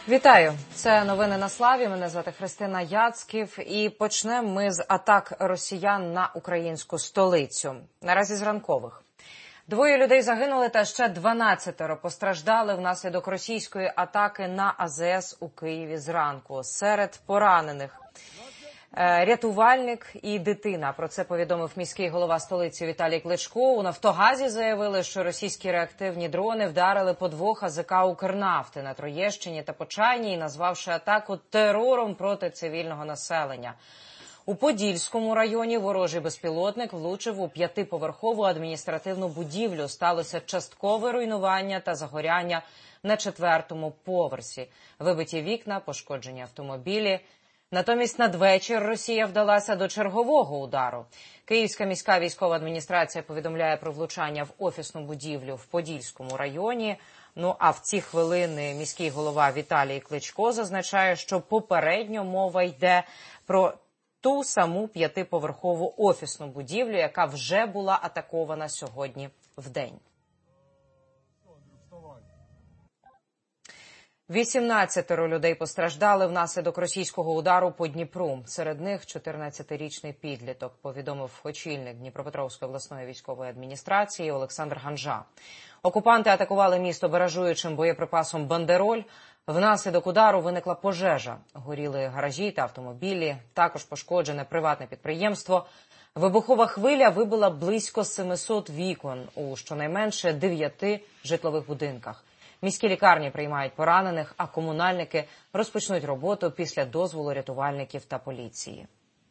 Вітаю! Це новини на Славі. Мене звати Христина Яцьків. І почнемо ми з атак росіян на українську столицю. Наразі з ранкових. 2 людей загинули та ще 12 постраждали внаслідок російської атаки на АЗС у Києві зранку. Серед поранених рятувальник і дитина. Про це повідомив міський голова столиці Віталій Кличко. У «Нафтогазі» заявили, що російські реактивні дрони вдарили по 2 АЗК «Укрнафти» на Троєщині та Почайній, назвавши атаку терором проти цивільного населення. У Подільському районі ворожий безпілотник влучив у 5-поверхову адміністративну будівлю. Сталося часткове руйнування та загоряння на 4-му поверсі. Вибиті вікна, пошкоджені автомобілі. Натомість надвечір Росія вдалася до чергового удару. Київська міська військова адміністрація повідомляє про влучання в офісну будівлю в Подільському районі. Ну а в ці хвилини міський голова Віталій Кличко зазначає, що попередньо мова йде про ту саму 5-поверхову офісну будівлю, яка вже була атакована сьогодні вдень. 18 людей постраждали внаслідок російського удару по Дніпру. Серед них 14-річний підліток, повідомив очільник Дніпропетровської обласної військової адміністрації Олександр Ганжа. Окупанти атакували місто баражуючим боєприпасом «Бандероль». Внаслідок удару виникла пожежа. Горіли гаражі та автомобілі, також пошкоджене приватне підприємство. Вибухова хвиля вибила близько 700 вікон у щонайменше 9 житлових будинках. Міські лікарні приймають поранених, а комунальники розпочнуть роботу після дозволу рятувальників та поліції.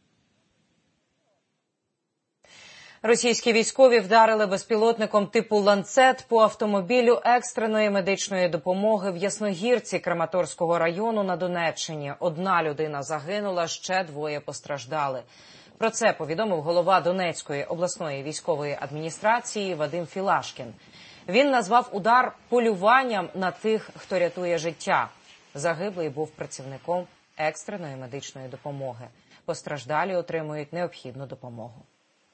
Російські військові вдарили безпілотником типу «Ланцет» по автомобілю екстреної медичної допомоги в Ясногірці Краматорського району на Донеччині. 1 людина загинула, ще 2 постраждали. Про це повідомив голова Донецької обласної військової адміністрації Вадим Філашкін. Він назвав удар полюванням на тих, хто рятує життя. Загиблий був працівником екстреної медичної допомоги. Постраждалі отримують необхідну допомогу.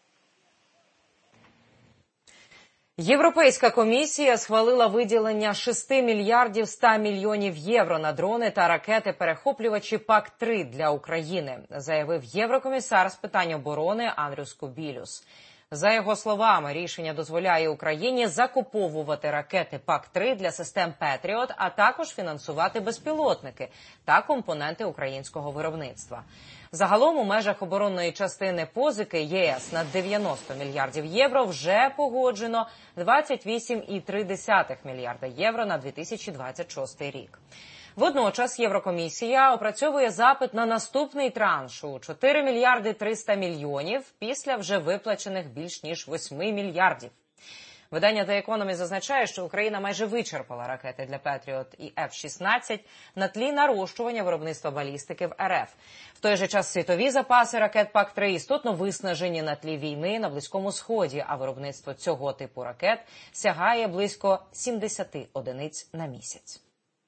Європейська комісія схвалила виділення 6 мільярдів 100 мільйонів євро на дрони та ракети-перехоплювачі ПАК-3 для України, заявив єврокомісар з питань оборони Андрюс Кубілюс. За його словами, рішення дозволяє Україні закуповувати ракети ПАК-3 для систем «Петріот», а також фінансувати безпілотники та компоненти українського виробництва. Загалом у межах оборонної частини позики ЄС на 90 мільярдів євро вже погоджено 28,3 мільярда євро на 2026 рік. Водночас Єврокомісія опрацьовує запит на наступний транш у 4 мільярди 300 мільйонів після вже виплачених більш ніж 8 мільярдів. Видання The Economist зазначає, що Україна майже вичерпала ракети для «Петріот» і F-16 на тлі нарощування виробництва балістики в РФ. В той же час світові запаси ракет ПАК-3 істотно виснажені на тлі війни на Близькому Сході, а виробництво цього типу ракет сягає близько 70 одиниць на місяць.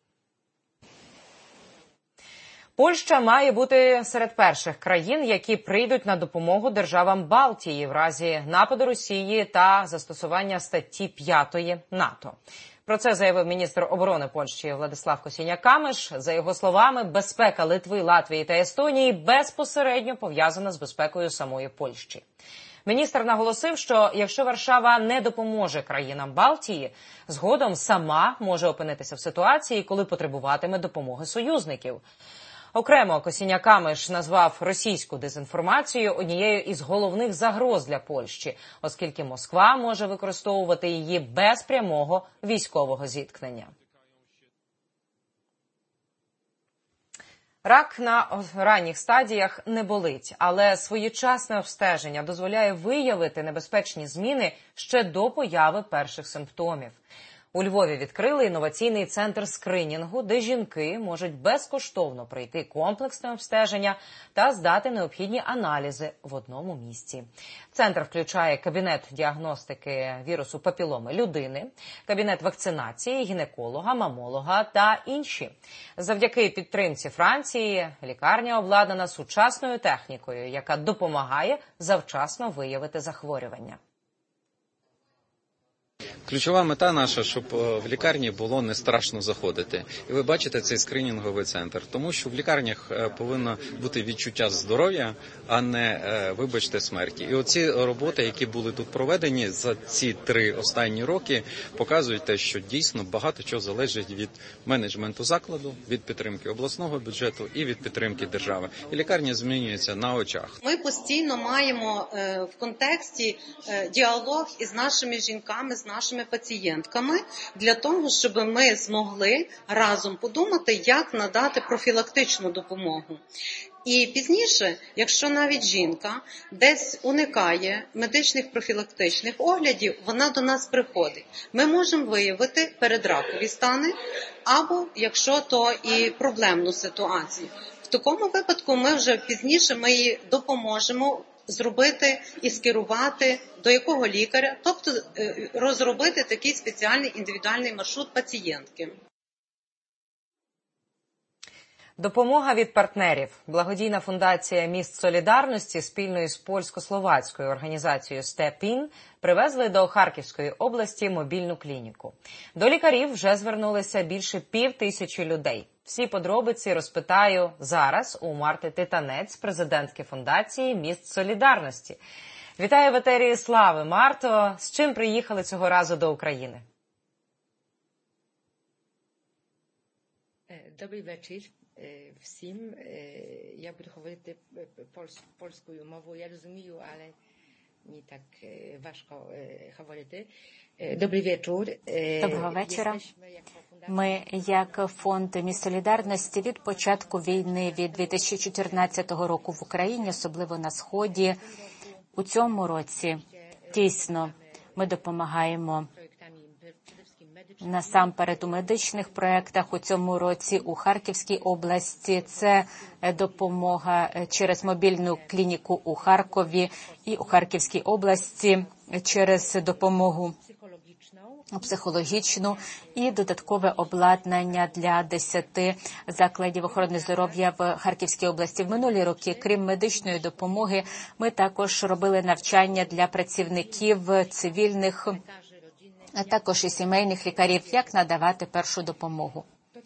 Польща має бути серед перших країн, які прийдуть на допомогу державам Балтії в разі нападу Росії та застосування статті 5 НАТО. Про це заявив міністр оборони Польщі Владислав Косіняк-Камиш. За його словами, безпека Литви, Латвії та Естонії безпосередньо пов'язана з безпекою самої Польщі. Міністр наголосив, що якщо Варшава не допоможе країнам Балтії, згодом сама може опинитися в ситуації, коли потребуватиме допомоги союзників. Окремо Косіняк-Камиш назвав російську дезінформацію однією із головних загроз для Польщі, оскільки Москва може використовувати її без прямого військового зіткнення. Рак на ранніх стадіях не болить, але своєчасне обстеження дозволяє виявити небезпечні зміни ще до появи перших симптомів. У Львові відкрили інноваційний центр скринінгу, де жінки можуть безкоштовно пройти комплексне обстеження та здати необхідні аналізи в одному місці. Центр включає кабінет діагностики вірусу папіломи людини, кабінет вакцинації, гінеколога, мамолога та інші. Завдяки підтримці Франції лікарня обладнана сучасною технікою, яка допомагає завчасно виявити захворювання. Ключова мета наша, щоб в лікарні було не страшно заходити. І ви бачите цей скринінговий центр. Тому що в лікарнях повинно бути відчуття здоров'я, а не, вибачте, смерті. І оці роботи, які були тут проведені за ці 3 останні роки, показують те, що дійсно багато чого залежить від менеджменту закладу, від підтримки обласного бюджету і від підтримки держави. І лікарня змінюється на очах. Ми постійно маємо в контексті діалог із нашими жінками, з нашими пацієнтками, для того, щоб ми змогли разом подумати, як надати профілактичну допомогу. І пізніше, якщо навіть жінка десь уникає медичних профілактичних оглядів, вона до нас приходить. Ми можемо виявити передракові стани, або, якщо то і проблемну ситуацію. В такому випадку ми вже пізніше їй допоможемо зробити і скерувати до якого лікаря, тобто розробити такий спеціальний індивідуальний маршрут пацієнтки. Допомога від партнерів. Благодійна фундація «Міст Солідарності» спільно із польсько-словацькою організацією «Степ-Ін» привезли до Харківської області мобільну клініку. До лікарів вже звернулися більше 5000 людей. Всі подробиці розпитаю зараз у Марти Титанець, президентки фундації «Міст Солідарності». Вітаю в етері Слави. Марто, з чим приїхали цього разу до України? Добрий вечір всім. Я буду говорити польською мовою. Я розумію, але не так важко говорити. Добрий вечір. Доброго вечора. Ми, як фонд «Міст Солідарності», від початку війни, від 2014 року в Україні, особливо на Сході, у цьому році, дійсно, ми допомагаємо насамперед у медичних проєктах. У цьому році у Харківській області це допомога через мобільну клініку у Харкові і у Харківській області через допомогу психологічну і додаткове обладнання для 10 закладів охорони здоров'я в Харківській області. В минулі роки, крім медичної допомоги, ми також робили навчання для працівників цивільних, а також і сімейних лікарів, як надавати першу допомогу.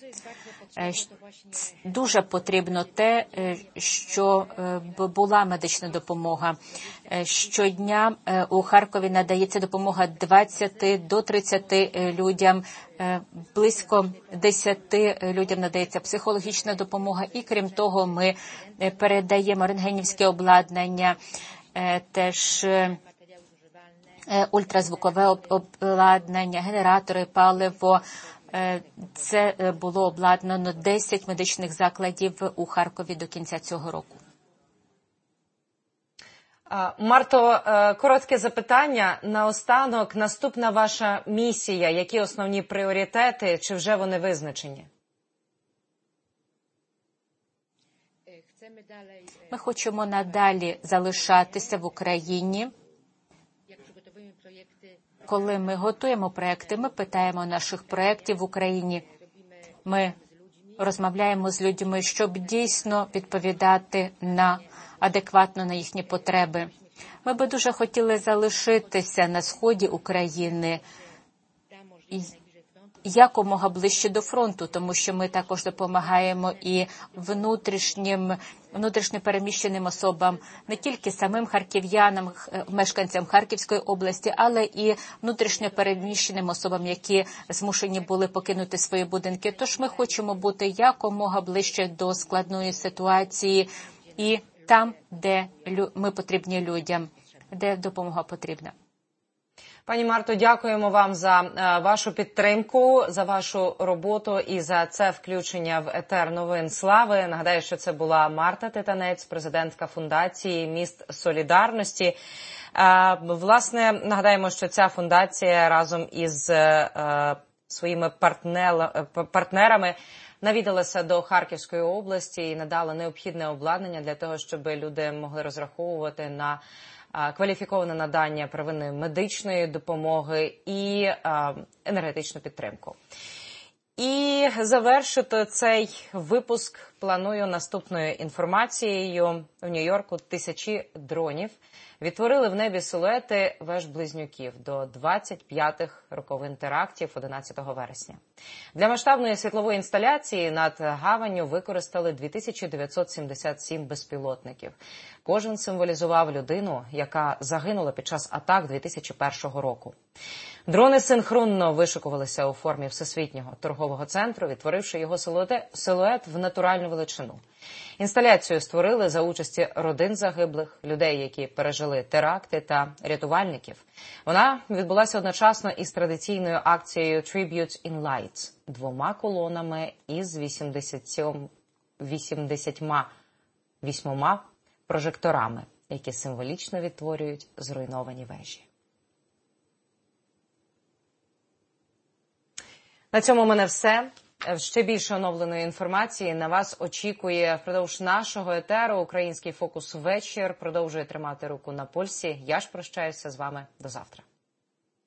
Дуже потрібно те, що була медична допомога. Щодня у Харкові надається допомога 20 до 30 людям, близько 10 людям надається психологічна допомога. І крім того, ми передаємо рентгенівське обладнання, теж ультразвукове обладнання, генератори, паливо. Це було обладнано 10 медичних закладів у Харкові до кінця цього року. Марто, коротке запитання. Наостанок, наступна ваша місія, які основні пріоритети, чи вже вони визначені? Ми хочемо надалі залишатися в Україні. Коли ми готуємо проекти, ми питаємо наших проєктів в Україні. Ми розмовляємо з людьми, щоб дійсно відповідати адекватно на їхні потреби. Ми би дуже хотіли залишитися на сході України якомога ближче до фронту, тому що ми також допомагаємо і внутрішньо переміщеним особам, не тільки самим харків'янам, мешканцям Харківської області, але і внутрішньо переміщеним особам, які змушені були покинути свої будинки. Тож ми хочемо бути якомога ближче до складної ситуації і там, де ми потрібні людям, де допомога потрібна. Пані Марто, дякуємо вам за вашу підтримку, за вашу роботу і за це включення в етер новин Слави. Нагадаю, що це була Марта Титанець, президентка фундації «Міст Солідарності». Власне, нагадаємо, що ця фундація разом із своїми партнерами навідалася до Харківської області і надала необхідне обладнання для того, щоб люди могли розраховувати на кваліфіковане надання первинної медичної допомоги і енергетичну підтримку. І завершити цей випуск планую наступною інформацією. в Нью-Йорку тисячі дронів відтворили в небі силуети веж-близнюків до 25-х роковин терактів 11 вересня. Для масштабної світлової інсталяції над гаванню використали 2977 безпілотників. Кожен символізував людину, яка загинула під час атак 2001 року. Дрони синхронно вишикувалися у формі Всесвітнього торгового центру, відтворивши його силует в натуральну величину. Інсталяцію створили за участі родин загиблих, людей, які пережили теракти, та рятувальників. Вона відбулася одночасно із традиційною акцією Tributes in Lights – 2 колонами із 88 прожекторами, які символічно відтворюють зруйновані вежі. На цьому у мене все. Ще більше оновленої інформації на вас очікує впродовж нашого етеру. Український фокус вечір продовжує тримати руку на пульсі. Я ж прощаюся з вами до завтра.